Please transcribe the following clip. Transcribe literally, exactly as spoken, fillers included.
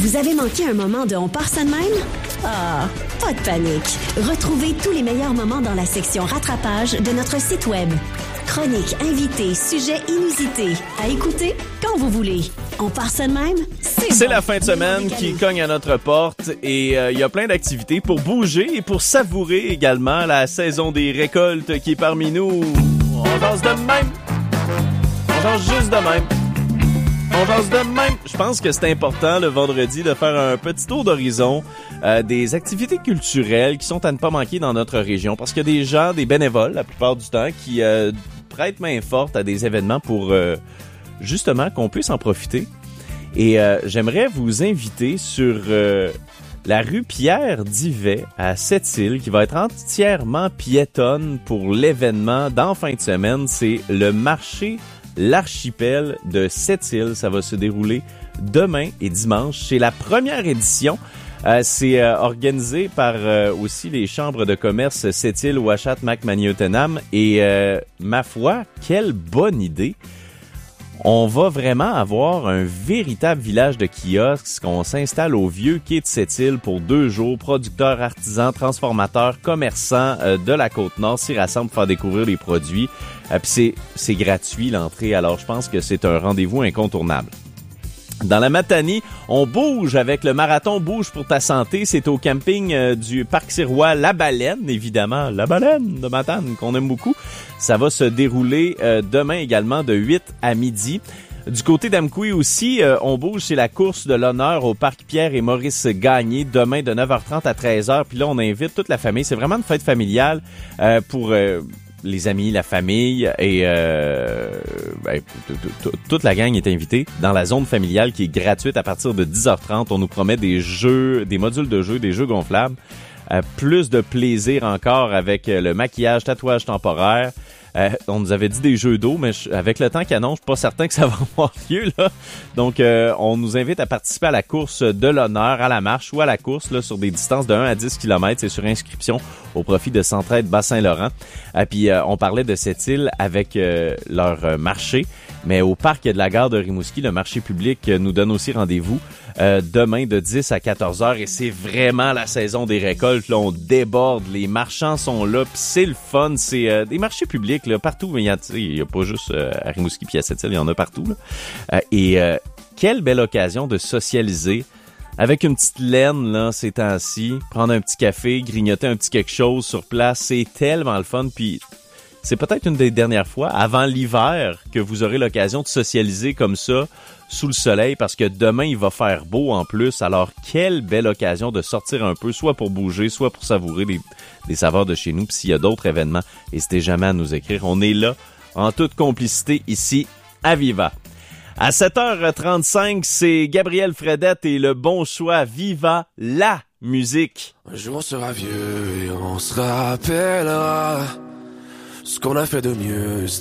Vous avez manqué un moment de On part ça de même? Ah, pas de panique. Retrouvez tous les meilleurs moments dans la section rattrapage de notre site web. Chroniques, invités, sujets inusités. À écouter quand vous voulez. On part ça de même? C'est, C'est bon. la fin de semaine qui cogne à notre porte et il euh, y a plein d'activités pour bouger et pour savourer également la saison des récoltes qui est parmi nous. On jase de même. On jase juste de même. On jase de même. Je pense que c'est important le vendredi de faire un petit tour d'horizon euh, des activités culturelles qui sont à ne pas manquer dans notre région parce qu'il y a des gens, des bénévoles la plupart du temps qui euh, prêtent main forte à des événements pour euh, justement qu'on puisse en profiter. Et euh, j'aimerais vous inviter sur euh, la rue Pierre-Divet à Sept-Îles qui va être entièrement piétonne pour l'événement d'en fin de semaine. C'est le marché L'Archipel de Sept-Îles. Ça va se dérouler demain et dimanche. C'est la première édition. Euh, c'est euh, organisé par euh, aussi les chambres de commerce Sept-Îles, Ouachat, Mac-Maniotenam. Et euh, ma foi, quelle bonne idée! On va vraiment avoir un véritable village de kiosques qu'on s'installe au vieux quai de Sept-Îles pour deux jours. Producteurs, artisans, transformateurs, commerçants euh, de la Côte-Nord s'y rassemblent pour faire découvrir les produits. Euh, Puis c'est, c'est gratuit l'entrée, alors je pense que c'est un rendez-vous incontournable. Dans la Matanie, on bouge avec le marathon Bouge pour ta santé. C'est au camping euh, du Parc Sirois La Baleine, évidemment. La Baleine de Matane, qu'on aime beaucoup. Ça va se dérouler euh, demain également de huit à midi. Du côté d'Amkoui aussi, euh, on bouge. C'est la course de l'honneur au Parc Pierre et Maurice Gagné, demain de neuf heures trente à treize heures. Puis là, on invite toute la famille. C'est vraiment une fête familiale euh, pour... Euh, les amis, la famille et euh, ben, toute la gang est invitée dans la zone familiale qui est gratuite à partir de dix heures trente. On nous promet des jeux, des modules de jeux, des jeux gonflables. Euh, plus de plaisir encore avec le maquillage, tatouage temporaire. Euh, on nous avait dit des jeux d'eau, mais je, avec le temps qui annonce, je suis pas certain que ça va avoir lieu, là. Donc, euh, on nous invite à participer à la course de l'honneur, à la marche ou à la course, là, sur des distances de un à dix kilomètres. C'est sur inscription au profit de Centraide Bas-Saint-Laurent. Ah, puis, euh, on parlait de cette île avec euh, leur euh, marché, mais au parc de la gare de Rimouski, le marché public euh, nous donne aussi rendez-vous euh, demain de dix à quatorze heures. Et c'est vraiment la saison des récoltes, là. On déborde, les marchands sont là, puis c'est le fun. C'est euh, des marchés publics, là, partout. Mais il y a, il y a pas juste euh, à Rimouski puis à Sept-Îles, il y en a partout, là. Euh, et euh, quelle belle occasion de socialiser avec une petite laine, là, ces temps-ci, prendre un petit café, grignoter un petit quelque chose sur place. C'est tellement le fun. Puis c'est peut-être une des dernières fois, avant l'hiver, que vous aurez l'occasion de socialiser comme ça, sous le soleil, parce que demain, il va faire beau en plus. Alors, quelle belle occasion de sortir un peu, soit pour bouger, soit pour savourer des, des saveurs de chez nous. Puis s'il y a d'autres événements, n'hésitez jamais à nous écrire. On est là, en toute complicité, ici, à Viva. À sept heures trente-cinq, c'est Gabriel Fredette et le bon choix Viva, la musique. Un jour on sera vieux et on se rappellera ce qu'on a fait de mieux.